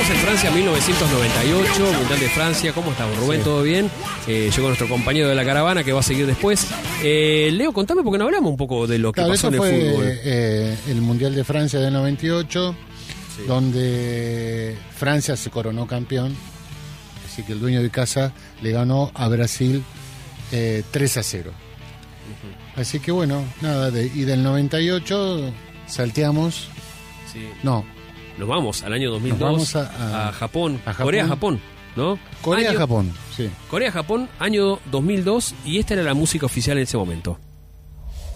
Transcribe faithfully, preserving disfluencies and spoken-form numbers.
estamos en Francia, mil novecientos noventa y ocho, Mundial de Francia. ¿Cómo estamos, Rubén? Sí. ¿Todo bien? Eh, llegó nuestro compañero de la caravana que va a seguir después. Eh, Leo, contame porque no hablamos un poco de lo que claro, pasó en el fue, fútbol. Eh, el Mundial de Francia del noventa y ocho, sí. donde Francia se coronó campeón. Así que el dueño de casa le ganó a Brasil eh, tres a cero. Uh-huh. Así que bueno, nada, de, y del noventa y ocho salteamos. Sí. No. Nos vamos al año dos mil dos. Nos vamos a, a, a Japón. A Japón. Corea-Japón, ¿no? Corea-Japón, sí. Corea-Japón, año dos mil dos, y esta era la música oficial en ese momento.